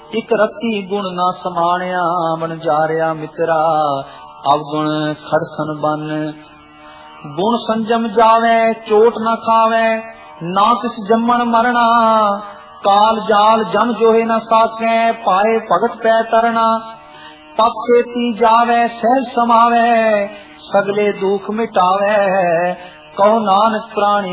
ਇਕ ਰਤੀ ਗੁਣ ਨਾ ਸਮਾਣਿਆ, ਵਣਜਾਰਿਆ ਮਿੱਤਰਾ ਅਵਗੁਣ ਖੜਸਨ ਬਨ। ਗੁਣ ਸੰਜਮ ਜਾਵੇ ਚੋਟ ਨਾ ਖਾਵੇ, ਨਾ ਕਿਸ ਜੰਮਣ ਮਰਣਾ। ਕਾਲ ਜਾਲ ਜਮ ਜੋਹੇ ਨਾ ਸਾਕੈ, ਪਾਏ ਭਗਤ ਪੈ ਤਰਣਾ। ਪਗ ਛੇਤੀ ਜਾਵੇ ਸਹਿਜ ਸਮਾਵੇ, ਸਗਲੇ ਦੁਖ ਮਿਟਾਵੇ। ਕਹੋ ਨਾਨਕ ਪ੍ਰਾਣੀ